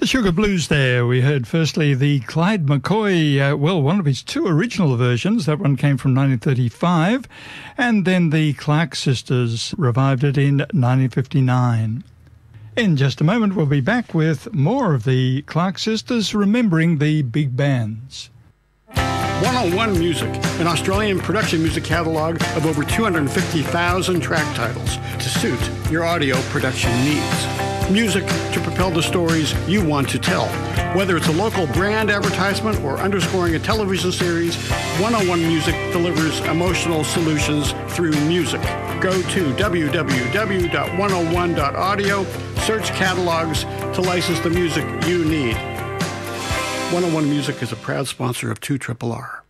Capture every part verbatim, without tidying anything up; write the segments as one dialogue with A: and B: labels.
A: The Sugar Blues there. We heard firstly the Clyde McCoy, uh, well, one of his two original versions. That one came from nineteen thirty-five. And then the Clark Sisters revived it in nineteen fifty-nine. In just a moment, we'll be back with more of the Clark Sisters remembering the big bands.
B: one oh one Music, an Australian production music catalog of over two hundred fifty thousand track titles to suit your audio production needs. Music to propel the stories you want to tell. Whether it's a local brand advertisement or underscoring a television series, one oh one Music delivers emotional solutions through music. Go to w w w dot one oh one dot audio, search catalogs to license the music you need. one oh one Music is a proud sponsor of two R R R.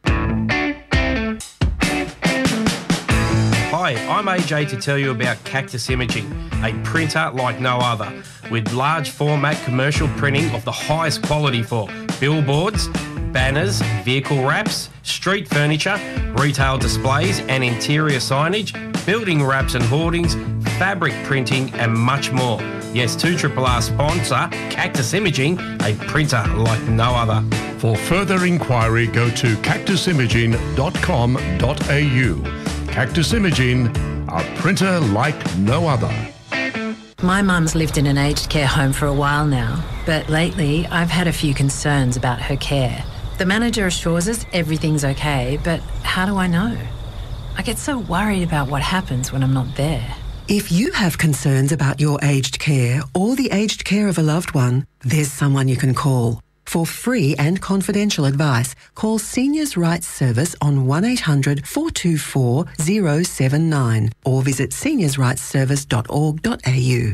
C: Hi, I'm A J to tell you about Cactus Imaging, a printer like no other, with large format commercial printing of the highest quality for billboards, banners, vehicle wraps, street furniture, retail displays and interior signage, building wraps and hoardings, fabric printing and much more. Yes, two R R R sponsor, Cactus Imaging, a printer like no other.
D: For further inquiry, go to cactus imaging dot com dot a u. Cactus Imaging, a printer like no other.
E: My mum's lived in an aged care home for a while now, but lately I've had a few concerns about her care. The manager assures us everything's okay, but how do I know? I get so worried about what happens when I'm not there.
F: If you have concerns about your aged care or the aged care of a loved one, there's someone you can call. For free and confidential advice, call Seniors' Rights Service on one eight hundred four two four zero seven nine or visit seniors rights service dot org dot a u.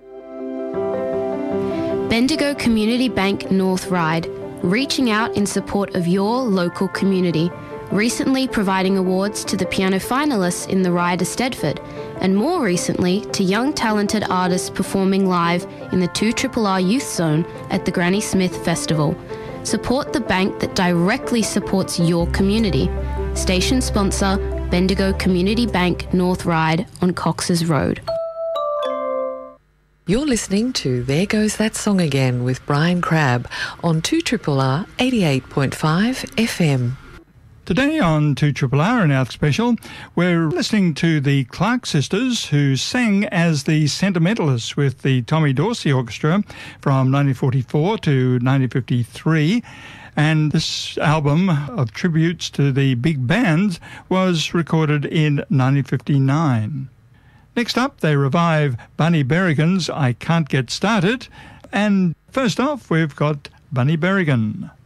G: Bendigo Community Bank North Ryde, reaching out in support of your local community, recently providing awards to the piano finalists in the Ryde Eisteddfod, and more recently to young talented artists performing live in the two R R R Youth Zone at the Granny Smith Festival. Support the bank that directly supports your community. Station sponsor, Bendigo Community Bank North Ryde on Cox's Road.
H: You're listening to There Goes That Song Again with Brian Crabb on two R R R eighty-eight point five F M.
A: Today on two R R R, an Out Special, we're listening to the Clark Sisters, who sang as the Sentimentalists with the Tommy Dorsey Orchestra from nineteen forty-four to nineteen fifty-three. And this album of tributes to the big bands was recorded in nineteen fifty-nine. Next up, they revive Bunny Berrigan's I Can't Get Started. And first off, we've got Bunny Berrigan.